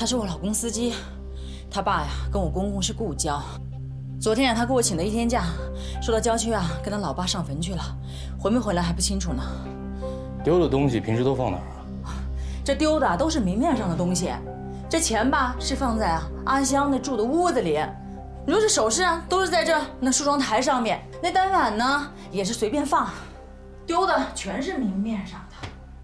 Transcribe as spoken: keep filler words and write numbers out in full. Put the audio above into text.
他是我老公司机，他爸呀跟我公公是故交。昨天啊，他给我请了一天假，说到郊区啊跟他老爸上坟去了，回没回来还不清楚呢。 丢的东西平时都放哪儿啊？ 这丢的都是明面上的东西，这钱吧是放在啊阿香那住的屋子里。你说这首饰啊都是在这那梳妆台上面，那单反呢也是随便放，丢的全是明面上的。